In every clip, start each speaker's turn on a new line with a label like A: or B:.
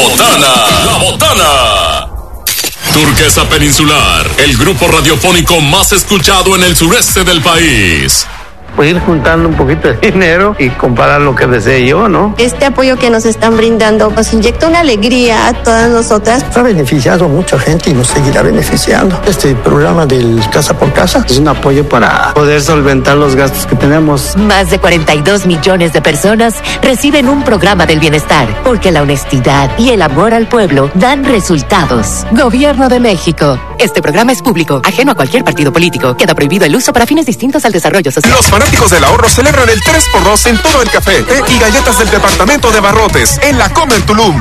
A: La Botana. Turquesa Peninsular, el grupo radiofónico más escuchado en el sureste del país.
B: Pues ir juntando un poquito de dinero y comprar lo que desee yo, ¿no?
C: Este apoyo que nos están brindando nos inyecta una alegría a todas nosotras.
D: Ha beneficiado a mucha gente y nos seguirá beneficiando. Este programa del Casa por Casa
B: es un apoyo para poder solventar los gastos que tenemos.
E: Más de 42 millones de personas reciben un programa del bienestar, porque la honestidad y el amor al pueblo dan resultados. Gobierno de México. Este programa es público, ajeno a cualquier partido político. Queda prohibido el uso para fines distintos al desarrollo social.
F: Los fanáticos del ahorro celebran el 3x2 en todo el café, té y galletas del departamento de Barrotes en la Comer Tulum.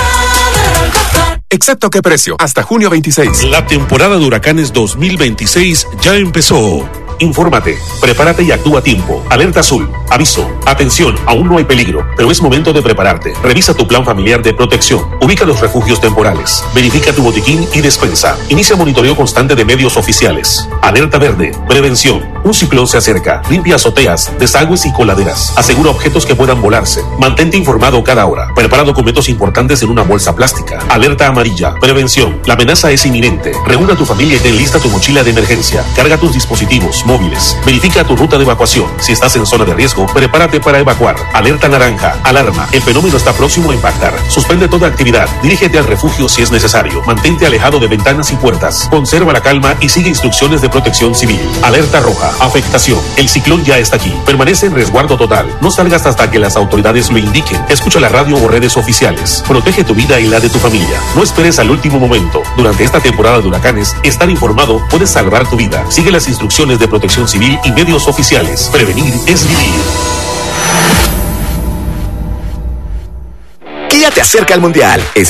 F: Excepto qué precio, hasta junio 26.
G: La temporada de huracanes 2026 ya empezó. Infórmate, prepárate y actúa a tiempo. Alerta azul, aviso, atención, aún no hay peligro, pero es momento de prepararte. Revisa tu plan familiar de protección, ubica los refugios temporales, verifica tu botiquín y despensa. Inicia monitoreo constante de medios oficiales. Alerta verde, prevención, un ciclón se acerca, limpia azoteas, desagües y coladeras, asegura objetos que puedan volarse, mantente informado cada hora, prepara documentos importantes en una bolsa plástica. Alerta amarilla, prevención, la amenaza es inminente. Reúne a tu familia y ten lista tu mochila de emergencia, carga tus dispositivos móviles. Verifica tu ruta de evacuación. Si estás en zona de riesgo, prepárate para evacuar. Alerta naranja. Alarma. El fenómeno está próximo a impactar. Suspende toda actividad. Dirígete al refugio si es necesario. Mantente alejado de ventanas y puertas. Conserva la calma y sigue instrucciones de protección civil. Alerta roja. Afectación. El ciclón ya está aquí. Permanece en resguardo total. No salgas hasta que las autoridades lo indiquen. Escucha la radio o redes oficiales. Protege tu vida y la de tu familia. No esperes al último momento. Durante esta temporada de huracanes, estar informado puede salvar tu vida. Sigue las instrucciones de protección civil y medios oficiales. Prevenir es vivir.
H: Ya te acerca al Mundial.